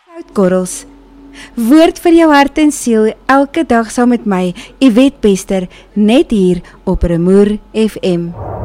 Soutkorrels. Woord vir jou hart en siel, elke dag saam met my, Yvette Bester, net hier op Rumoer FM.